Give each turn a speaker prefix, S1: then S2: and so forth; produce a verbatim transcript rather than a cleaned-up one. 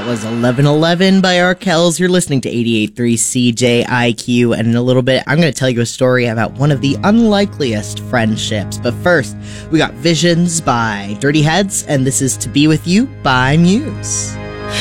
S1: was eleven eleven by Arkells. You're listening to eighty-eight point three C J I Q, and in a little bit, I'm going to tell you a story about one of the unlikeliest friendships. But first, we got Visions by Dirty Heads, and this is To Be With You by Muse.